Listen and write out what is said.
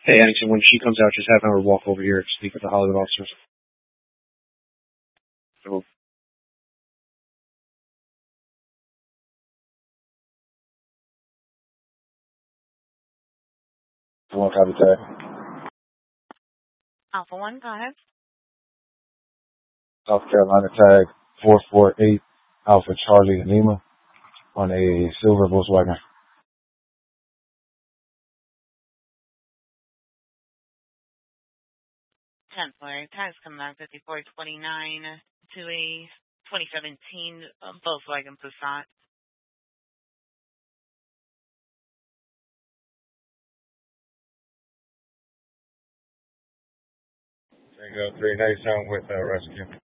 Hey, Addington, when she comes out, just have her walk over here to speak with the Hollywood officers. So, one copy tag. Alpha 1, go ahead. South Carolina tag 448 Alpha Charlie Lima on a silver Volkswagen. 10 flare tags coming out 5429 to a 2017 Volkswagen Passat. There you go, 397 with rescue.